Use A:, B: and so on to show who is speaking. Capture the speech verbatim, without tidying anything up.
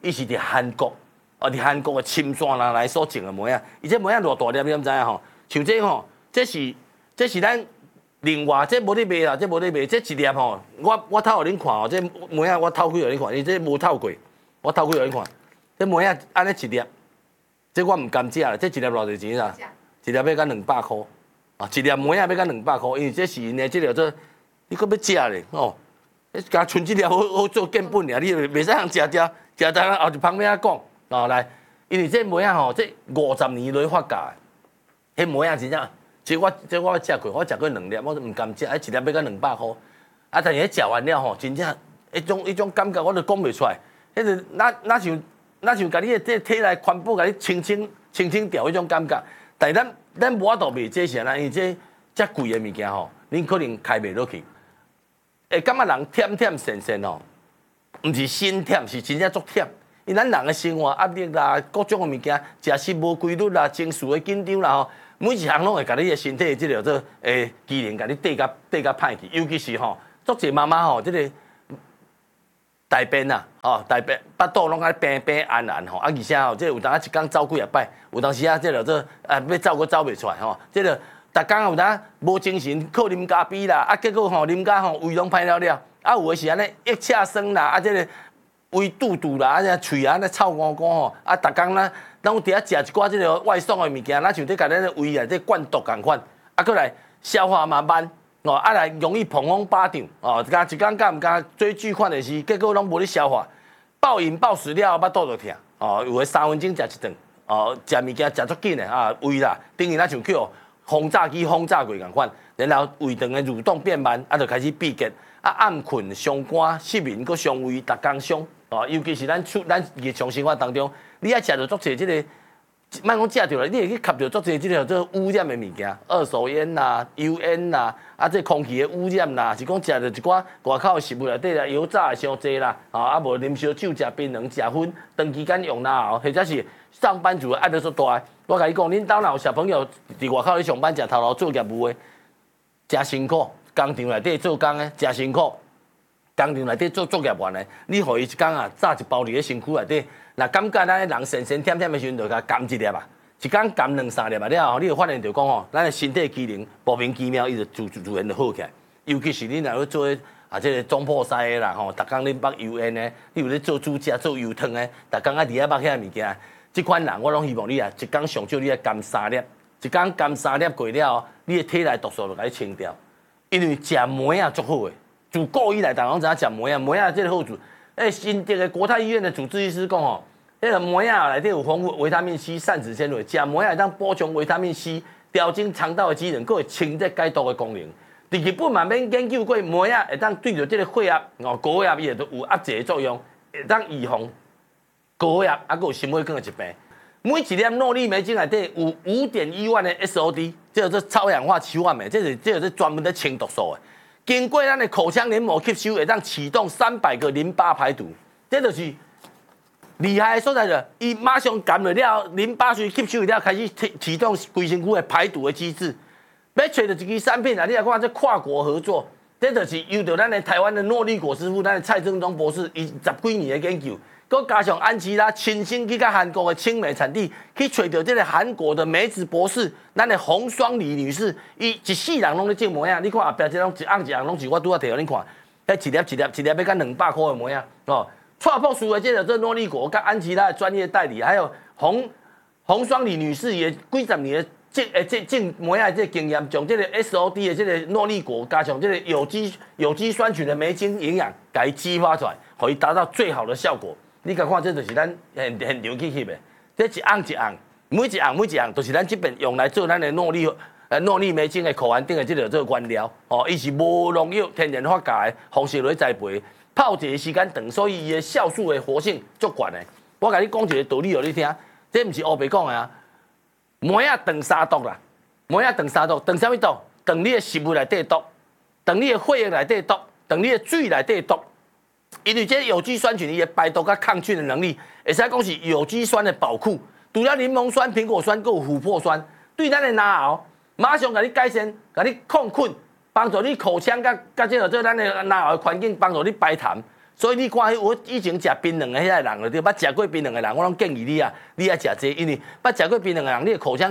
A: 伊是伫韩国，哦，伫韩国的深山人来所种的梅啊，伊这梅啊偌大粒，你毋知影吼？像这吼，这是这是咱另外，这无咧卖啦，这无咧卖，这一粒吼，我我偷互恁看哦，这梅啊我偷开互恁看，伊这无透过，我偷开互恁看，这梅啊安尼一粒，这我毋甘食啦，这一粒偌侪钱啊？一粒要甲两百箍，啊，一粒梅啊要甲两百箍，因为这是因的这个做，你搁要食咧哦。甲剩一粒好好做见本尔，你袂使通食食食到后一旁边啊讲哦来，因为这梅啊吼，这五十年来发价，迄梅啊真正，即我即我食过，我食过两粒，我都毋甘食，迄一粒要甲两百箍，啊但是迄食完了吼，真正迄种迄种感觉我都讲袂出来，迄个哪哪像哪像甲你的这体内环保甲你清清清清掉迄种感觉，但是咱咱无法度卖这些啦，因为这遮贵的物件吼，恁可能开袂落去。会感觉人忝忝闲闲哦，毋是心忝，是真正足忝。因咱人的生活压力啦，各种的物件，食食无规律啦，情绪的紧张啦吼，每一项拢会甲你的身体即个做诶机能，甲你缀甲缀甲歹去。尤其是吼，足侪妈妈吼，即个大便啊，吼大便巴肚拢爱平平暗暗吼，啊而且吼，即有当啊一工走几啊摆，有当时啊即个做啊要走佫走袂出来吼，即个。逐工有当无精神，靠啉咖啡啦，啊，结果吼啉甲吼胃拢歹了了，啊有诶是安尼一车酸啦，啊即个胃肚肚啦，啊只喙啊咧臭糊糊吼，啊逐工咱拢伫遐食一寡即个外送诶物件，咱像伫甲咱诶胃内底灌毒共款，啊过来消化嘛慢，哦啊来容易膀胱巴掌，哦加一工敢毋敢追巨款诶是，结果拢无咧消化，暴饮暴食了后，腹肚就疼，哦有诶三分钟食一顿，哦食物件食足紧诶啊胃啦，等于咱像叫。轰炸机轰炸过共款，然后胃肠的蠕动变慢，啊，就开始闭结，啊，暗困、伤肝、失眠、搁伤胃，逐工伤哦。尤其是咱出咱日常生活当中，你爱食着足侪即个，莫讲食着啦，你会去吸着足侪即个做污染的物件，二手烟啦、油烟啦，啊，这空气的污染啦，是讲食着一寡外口的食物内底啦，油炸的伤济啦，啊，啊无啉烧酒、食槟榔、食薰，长期间用啦后，或者是上班族压力足大。我甲你讲，恁兜若有小朋友伫外口咧上班，食头路做业务诶，真辛苦。工厂内底做工诶，真辛苦。工厂内底做作业员诶，你互伊一工啊，炸一包伫咧身躯内底，若感觉咱人神神忝忝诶时阵，就甲含一粒啊，一工含两三粒啊了后，你会发现着讲吼，咱诶身体机能莫名其妙，伊就自自然就好起来。尤其是你若要做啊，即个中破塞诶啦吼，逐工咧捌油烟诶，你有咧做煮食、做油汤诶，逐工啊伫遐捌遐物件。即款人，我拢希望你啊，一工上少你啊甘三粒，一工甘三粒过了后，你的体内毒素就甲你清掉。因为食梅啊足好诶，自古以来，大家拢知影食梅啊，梅啊即个好处。诶，新竹的国泰医院的主治医师讲吼，迄个梅啊内底有丰富维他命 C、膳食纤维，食梅啊当补充维他命 C， 调整肠道的机能，佫会清洁解毒的功能。伫日本嘛免研究过梅啊会当对着即个血压哦高压伊会都有压制的作用，会当预防。高压啊，佮有心血管的疾病。每一粒诺丽梅精内底有五点一万的 S O D， 这个是超氧化七万枚，这是这个是专门在清毒素的。经过咱的口腔黏膜吸收，会当启动三百个淋巴排毒，这就是厉害的所在了。伊马上感了了，淋巴水吸收了，开始启动规身躯的排毒的机制。要找到一支产品啊，你来看这跨国合作，这就是由着咱的台湾的诺丽果师傅，咱的蔡正宗博士，伊十几年的研究。佮加上安琪拉亲身去到韩国的青梅产地，去找到这个韩国的梅子博士，咱的洪双李女士，伊一世人拢咧种梅啊！你看后壁这种一盎一盎拢是我拄仔摕互恁看，迄一粒一粒一粒要甲两百块的梅啊！哦，蔡博士的这个这诺丽果，甲安琪拉的专业代理，还有洪洪双李女士也几十年的种诶种种梅啊这经验，将这个 S O D 的这个诺丽果，加上这个有机有机酸醛的梅精营养，给它激发出来，可以达到最好的效果。你甲看，这就是咱现现场去翕的，这一盎一盎，每一盎每一盎，都是咱这边用来做咱的诺丽呃诺丽梅精的口含顶的这个这个原料哦，伊是无农药、天然发芽的方式来栽培，泡一个时间长，所以伊的酵素的活性足悬的。我甲你讲一个道理互你听，这毋是黑白讲的啊。梅啊长三毒啦，梅啊长三毒，长啥物毒？长你的食物内底毒，长你的血液内底毒，长你的水内底毒。因为这有机酸醛，伊的排毒甲抗菌的能力，会使讲是有机酸的宝库。除了柠檬酸、苹果酸，还有琥珀酸，对咱的牙颚马上甲你改善，甲你抗菌，帮助你口腔甲甲这个做咱的牙颚环境，帮助你排痰。 所以你看，我以前食槟榔的迄个人就对，捌食过槟榔的人，我拢建议你啊，你爱食这个，因为捌食过槟榔的人，你的口腔